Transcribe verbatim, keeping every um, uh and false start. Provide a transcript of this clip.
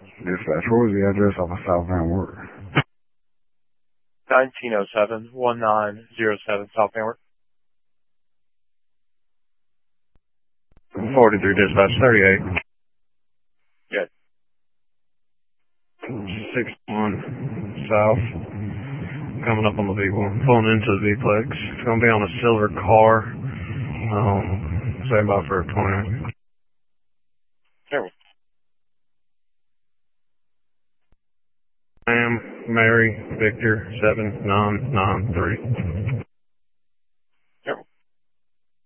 Dispatch, what was the address off of South Van Wert? nineteen oh seven, one nine zero seven South Van Wert. forty-three dispatch, thirty-eight. Good. six one south. Coming up on the V one. Pulling into the V-Plex. It's going to be on a silver car. Um, say about for twenty minutes. Sure. Sam, Mary, Victor, seven nine nine three.